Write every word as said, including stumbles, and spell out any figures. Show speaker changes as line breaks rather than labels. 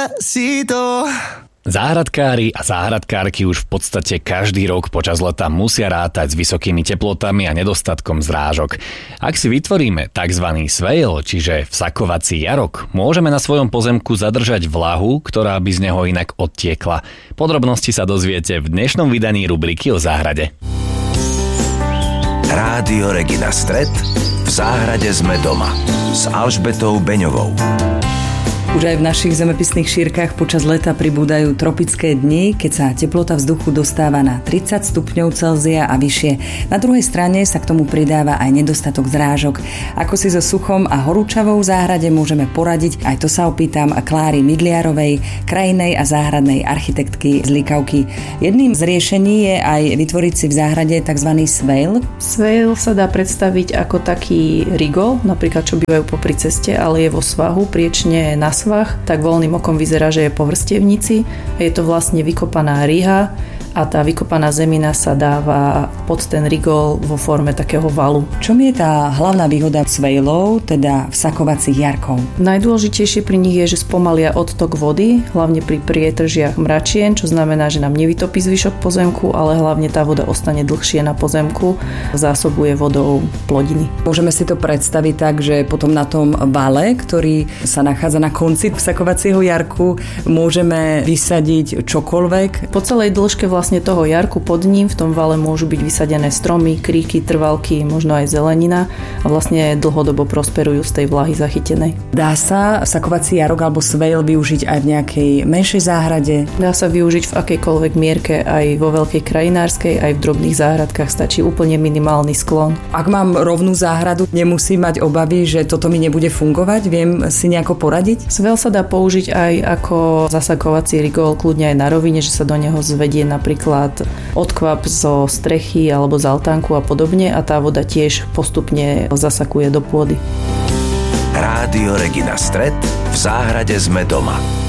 Despacito.
Záhradkári a záhradkárky už v podstate každý rok počas leta musia rátať s vysokými teplotami a nedostatkom zrážok. Ak si vytvoríme tzv. Swale, čiže vsakovací jarok, môžeme na svojom pozemku zadržať vlahu, ktorá by z neho inak odtiekla. Podrobnosti sa dozviete v dnešnom vydaní rubriky o záhrade.
Rádio Regina Stret. V záhrade sme doma s Alžbetou Beňovou.
Už aj v našich zemepisných šírkach počas leta pribúdajú tropické dni, keď sa teplota vzduchu dostáva na tridsať stupňov Celzia a vyššie. Na druhej strane sa k tomu pridáva aj nedostatok zrážok. Ako si so suchom a horúčavou v záhrade môžeme poradiť, aj to sa opýtam Kláry Midliarovej, krajinej a záhradnej architektky z Likavky. Jedným z riešení je aj vytvoriť si v záhrade tzv. Swale.
Swale sa dá predstaviť ako taký rigol, napríklad čo bývajú popri ceste, ale je vo svahu, priečne na svah, tak voľným okom vyzerá, že je po vrstevnici. Je to vlastne vykopaná ryha a tá vykopaná zemina sa dáva pod ten rigol vo forme takého valu.
Čom je tá hlavná výhoda swaleov, teda vsakovacích jarkov?
Najdôležitejšie pri nich je, že spomalia odtok vody, hlavne pri prietržiach mračien, čo znamená, že nám nevytopí zvyšok pozemku, ale hlavne tá voda ostane dlhšie na pozemku, zásobuje vodou plodiny.
Môžeme si to predstaviť tak, že potom na tom vale, ktorý sa nachádza na konci vsakovacieho jarku, môžeme vysadiť čokoľvek.
Po celej dĺžke vlastne toho jarku pod ním v tom vale môžu byť vysadené stromy, kríky, trvalky, možno aj zelenina a vlastne dlhodobo prosperujú z tej vlahy zachytenej.
Dá sa vsakovací jarok alebo swale využiť aj v nejakej menšej záhrade?
Dá sa využiť v akejkoľvek mierke, aj vo veľkej krajinárskej, aj v drobných záhradkách, stačí úplne minimálny sklon.
Ak mám rovnú záhradu, nemusím mať obavy, že toto mi nebude fungovať, viem si nejako poradiť?
Swale sa dá použiť aj ako zasakovací rigol, kľudne aj na rovine, že sa do neho zvedie napríklad napríklad odkvap zo strechy alebo z altánku a podobne a tá voda tiež postupne zasakuje do pôdy.
Rádio Regina Stret. V záhrade sme doma.